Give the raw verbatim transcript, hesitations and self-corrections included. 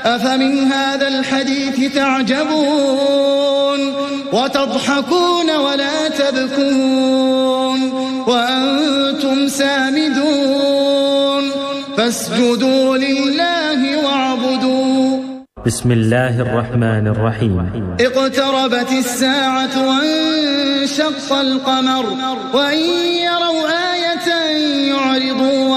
أفمن هذا الحديث تعجبون وتضحكون ولا تبكون وأنتم سامدون فاسجدوا لله واعبدوا. بسم الله الرحمن الرحيم. اقتربت الساعة وانشق القمر وإن يروا آية يعرضوا